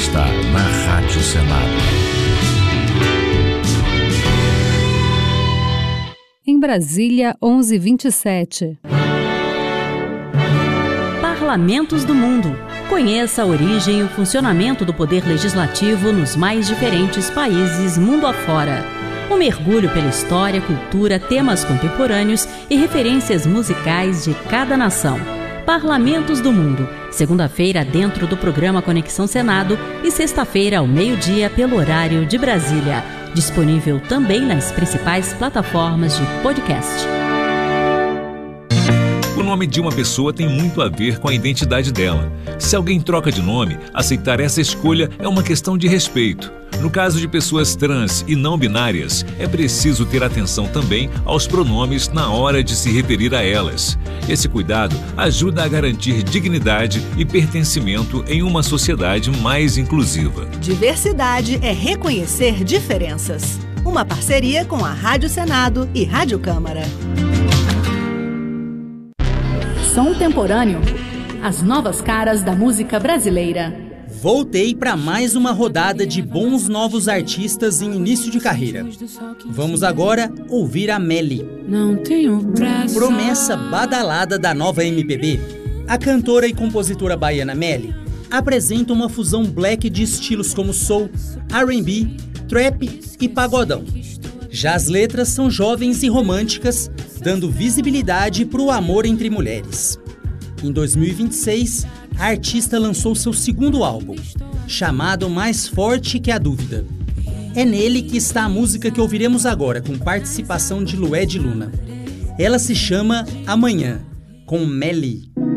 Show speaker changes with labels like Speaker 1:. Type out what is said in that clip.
Speaker 1: está na Rádio Senado.
Speaker 2: Em Brasília, 11h27.
Speaker 3: Parlamentos do Mundo. Conheça a origem e o funcionamento do poder legislativo nos mais diferentes países mundo afora. Um mergulho pela história, cultura, temas contemporâneos e referências musicais de cada nação. Parlamentos do Mundo. Segunda-feira dentro do programa Conexão Senado e sexta-feira ao meio-dia pelo horário de Brasília. Disponível também nas principais plataformas de podcast.
Speaker 4: O nome de uma pessoa tem muito a ver com a identidade dela. Se alguém troca de nome, aceitar essa escolha é uma questão de respeito. No caso de pessoas trans e não binárias, é preciso ter atenção também aos pronomes na hora de se referir a elas. Esse cuidado ajuda a garantir dignidade e pertencimento em uma sociedade mais inclusiva.
Speaker 5: Diversidade é reconhecer diferenças. Uma parceria com a Rádio Senado e Rádio Câmara.
Speaker 6: Som Temporâneo. As novas caras da música brasileira.
Speaker 7: Voltei para mais uma rodada de bons novos artistas em início de carreira. Vamos agora ouvir a Melly. Promessa badalada da nova MPB, a cantora e compositora baiana Melly apresenta uma fusão black de estilos como soul, R&B, trap e pagodão. Já as letras são jovens e românticas, dando visibilidade para o amor entre mulheres. Em 2026, a artista lançou seu segundo álbum, chamado Mais Forte que a Dúvida. É nele que está a música que ouviremos agora, com participação de Lued Luna. Ela se chama Amanhã, com Melly.